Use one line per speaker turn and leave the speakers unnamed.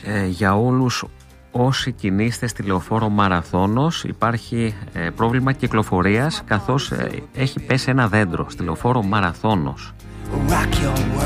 για όλους όσοι κινείστε στη λεωφόρο Μαραθώνος. Υπάρχει πρόβλημα κυκλοφορίας καθώς έχει πέσει ένα δέντρο στη λεωφόρο Μαραθώνος.